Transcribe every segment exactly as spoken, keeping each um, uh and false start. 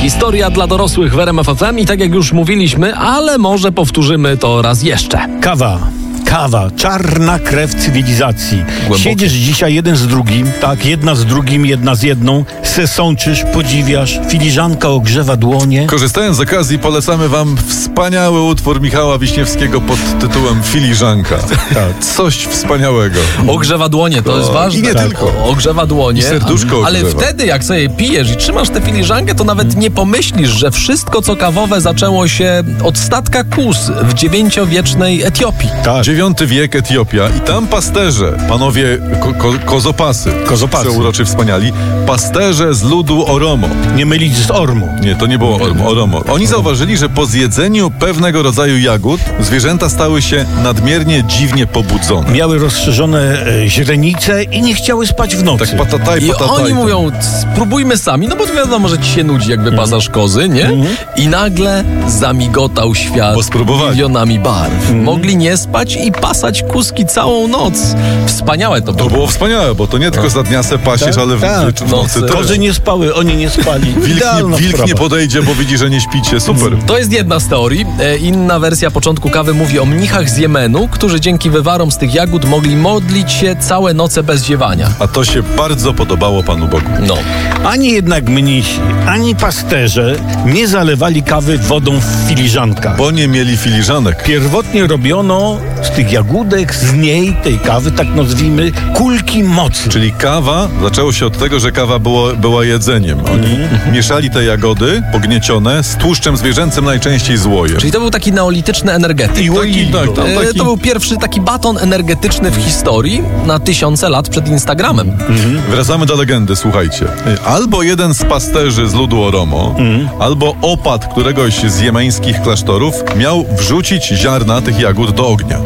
Historia dla dorosłych w R M F F M i tak jak już mówiliśmy, ale może powtórzymy to raz jeszcze. Kawa. Kawa, czarna krew cywilizacji. Głębokie. Siedzisz dzisiaj jeden z drugim, tak, jedna z drugim, jedna z jedną, se sączysz, podziwiasz, filiżanka ogrzewa dłonie. Korzystając z okazji, polecamy wam wspaniały utwór Michała Wiśniewskiego pod tytułem Filiżanka. Tak. Coś wspaniałego. Ogrzewa dłonie, to To jest ważne. i nie Tak. tylko. Ogrzewa dłonie. I serduszko Ale ogrzewa. wtedy, jak sobie pijesz i trzymasz tę filiżankę, to nawet nie pomyślisz, że wszystko, co kawowe, zaczęło się od statka Kus w dziewięciowiecznej Etiopii. Tak. Dziewiąty wiek, Etiopia i tam pasterze, panowie ko- ko- kozopasy, Kozopasy. przeuroczy wspaniali, pasterze z ludu Oromo. Nie mylić z Ormu. Nie, to nie było Oromo. Oromo. Oni zauważyli, że po zjedzeniu pewnego rodzaju jagód zwierzęta stały się nadmiernie dziwnie pobudzone. Miały rozszerzone e, źrenice i nie chciały spać w nocy. Tak patataj, I patataj. oni to- mówią, spróbujmy sami, no bo wiadomo, że ci się nudzi, jak wypasasz kozy, nie? I nagle zamigotał świat Bo spróbowali. milionami barw. Mogli nie spać i pasać kuski całą noc. Wspaniałe to To było. było wspaniałe, bo to nie tylko za dnia se pasisz, Tak, ale w, tak. w nocy Nocy. też. Kozy nie spały, oni nie spali. Wilk, Idealna nie, wilk sprawa. nie podejdzie, bo widzi, że nie śpicie. Super. To jest jedna z teorii. E, Inna wersja początku kawy mówi o mnichach z Jemenu, którzy dzięki wywarom z tych jagód mogli modlić się całe noce bez ziewania. A to się bardzo podobało Panu Bogu. No. Ani jednak mnisi, ani pasterze nie zalewali kawy wodą w filiżankach. Bo nie mieli filiżanek. Pierwotnie robiono z tych jagódek, z niej, tej kawy, tak nazwijmy, kulki mocy. Czyli kawa, zaczęło się od tego, że kawa było, była jedzeniem. Oni mieszali te jagody pogniecione z tłuszczem zwierzęcym, najczęściej z łojem. Czyli to był taki neolityczny energetyk. I łoili, tak, tam E, taki... To był pierwszy taki baton energetyczny w historii na tysiące lat przed Instagramem. Wracamy do legendy, słuchajcie. Albo jeden z pasterzy z ludu Oromo, albo opat któregoś z jemeńskich klasztorów miał wrzucić ziarna tych jagód do ognia.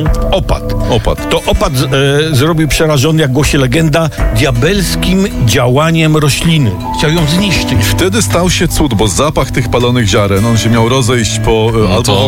Opat. Opat. To opat e, zrobił przerażony, jak głosi legenda, diabelskim działaniem rośliny. Chciał ją zniszczyć. Wtedy stał się cud, bo zapach tych palonych ziaren, on się miał rozejść po e, albo to